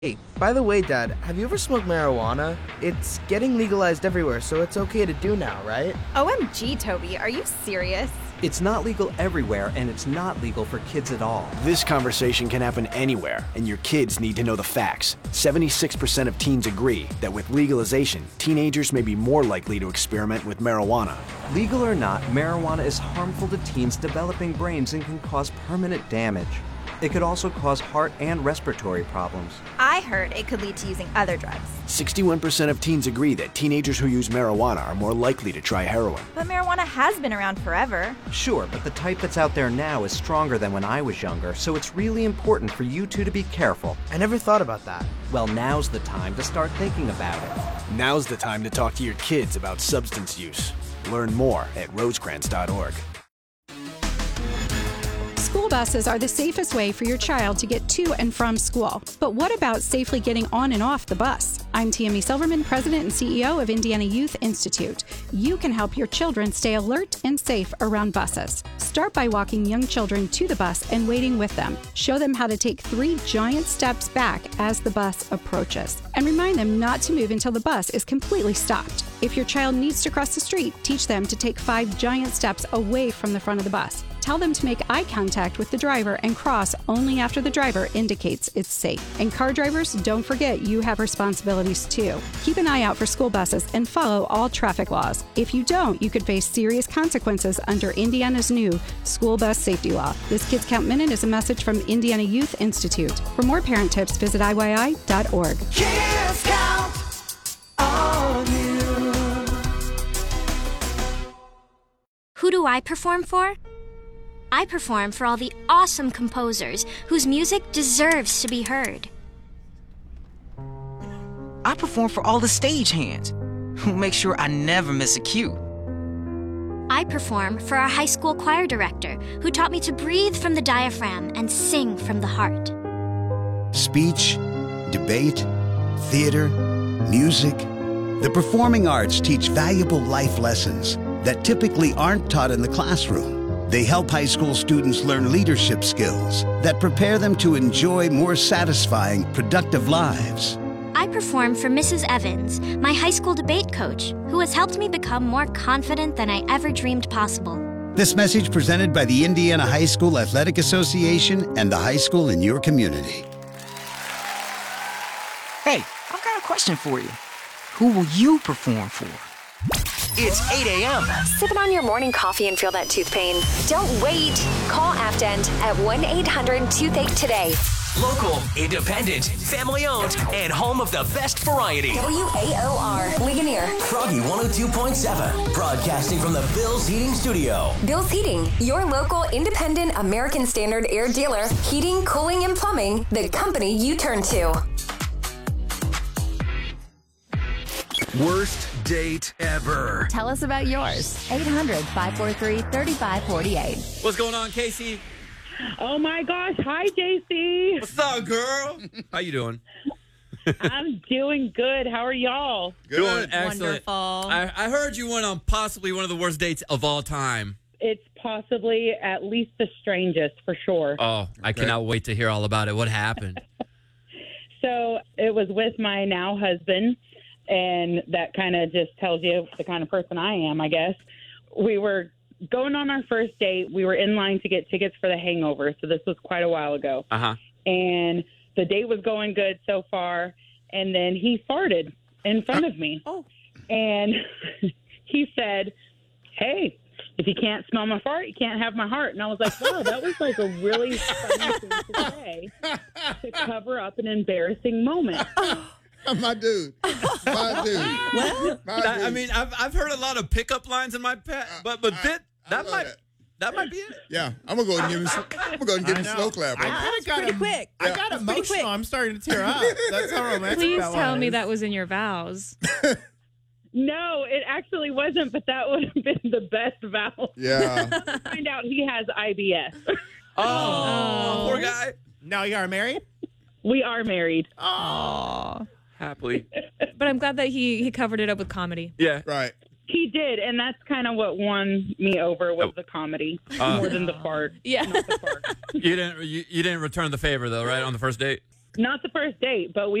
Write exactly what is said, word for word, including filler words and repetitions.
Hey, by the way, Dad, have you ever smoked marijuana? It's getting legalized everywhere, so it's okay to do now, right? O M G, Toby, are you serious? It's not legal everywhere, and it's not legal for kids at all. This conversation can happen anywhere, and your kids need to know the facts. seventy-six percent of teens agree that with legalization, teenagers may be more likely to experiment with marijuana. Legal or not, marijuana is harmful to teens' developing brains and can cause permanent damage. It could also cause heart and respiratory problems. I heard it could lead to using other drugs. sixty-one percent of teens agree that teenagers who use marijuana are more likely to try heroin. But marijuana has been around forever. Sure, but the type that's out there now is stronger than when I was younger, so it's really important for you two to be careful. I never thought about that. Well, now's the time to start thinking about it. Now's the time to talk to your kids about substance use. Learn more at rosecrans dot org. School buses are the safest way for your child to get to and from school. But what about safely getting on and off the bus? I'm Tammy Silverman, President and C E O of Indiana Youth Institute. You can help your children stay alert and safe around buses. Start by walking young children to the bus and waiting with them. Show them how to take three giant steps back as the bus approaches. And remind them not to move until the bus is completely stopped. If your child needs to cross the street, teach them to take five giant steps away from the front of the bus. Tell them to make eye contact with the driver and cross only after the driver indicates it's safe. And car drivers, don't forget you have responsibilities too. Keep an eye out for school buses and follow all traffic laws. If you don't, you could face serious consequences under Indiana's new school bus safety law. This Kids Count Minute is a message from Indiana Youth Institute. For more parent tips, visit I Y I dot org. Kids Count on you. Who do I perform for? I perform for all the awesome composers whose music deserves to be heard. I perform for all the stagehands who make sure I never miss a cue. I perform for our high school choir director who taught me to breathe from the diaphragm and sing from the heart. Speech, debate, theater, music. The performing arts teach valuable life lessons that typically aren't taught in the classroom. They help high school students learn leadership skills that prepare them to enjoy more satisfying, productive lives. I perform for Missus Evans, my high school debate coach, who has helped me become more confident than I ever dreamed possible. This message presented by the Indiana High School Athletic Association and the high school in your community. Hey, I've got a question for you. Who will you perform for? It's eight a.m. Sipping on your morning coffee and feel that tooth pain? Don't wait. Call Afdent at one eight hundred toothache today. Local, independent, family-owned, and home of the best variety. W A O R, Ligonier. Froggy one oh two point seven, broadcasting from the Bill's Heating Studio. Bill's Heating, your local independent American Standard air dealer. Heating, cooling, and plumbing, the company you turn to. Worst date ever. Tell us about yours. eight hundred, five four three, three five four eight. What's going on, Casey? Oh, my gosh. Hi, J C. What's up, girl? How you doing? I'm doing good. How are y'all? Good. Doing excellent. Wonderful. I, I heard you went on possibly one of the worst dates of all time. It's possibly at least the strangest, for sure. Oh, I cannot wait to hear all about it. What happened? So it was with my now husband. And that kind of just tells you the kind of person I am, I guess. We were going on our first date. We were in line to get tickets for The Hangover. So this was quite a while ago. Uh-huh. And the date was going good so far. And then he farted in front of me. Oh. And he said, hey, if you can't smell my fart, you can't have my heart. And I was like, wow, that was like a really funny thing to say to cover up an embarrassing moment. My dude. My dude. Well, My I, dude. I mean, I've I've heard a lot of pickup lines in my past, but but I- that I that love might that. that might be it. Yeah, I'm gonna go and give him. I'm gonna go and give him I know. slow clap. I right? kind of got pretty em- quick. I Yeah. got That's pretty emotional. quick. I'm starting to tear up. That's how romantic Please that tell was. me that was in your vows. No, it actually wasn't, but that would have been the best vow. Yeah. Find out he has I B S. Oh, Oh. poor guy. Now you are married? We are married. Aw. Happily. But I'm glad that he, he covered it up with comedy. Yeah. Right. He did, and that's kind of what won me over was Oh. the comedy Uh. more than the fart. Yeah. Not the fart. You didn't you, you didn't return the favor though, right? On the first date. Not the first date, but we